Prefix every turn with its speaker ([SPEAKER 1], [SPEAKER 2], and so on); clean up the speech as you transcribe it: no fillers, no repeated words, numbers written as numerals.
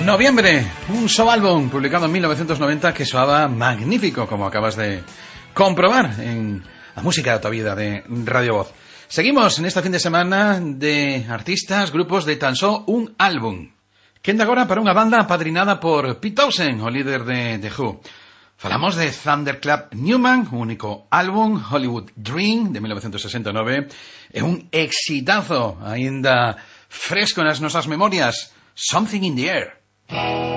[SPEAKER 1] Noviembre, un solo álbum publicado en 1990 que soaba magnífico, como acabas de comprobar en la música de tu vida de Radio Voz. Seguimos en este fin de semana de artistas, grupos de tan só un álbum. Quenda agora para unha banda apadrinada por Pete Townshend, o líder de The Who. Falamos de Thunderclap Newman, un único álbum, Hollywood Dream, de 1969, e un exitazo, aínda fresco nas nosas memorias, Something in the Air.